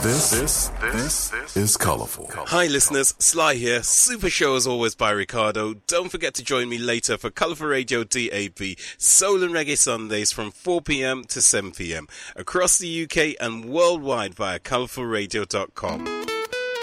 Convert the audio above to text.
This is Colourful. Hi listeners, Sly here. Super show as always by Ricardo. Don't forget to join me later for Colourful Radio DAB, Soul and Reggae Sundays from 4pm to 7pm across the UK and worldwide via colourfulradio.com.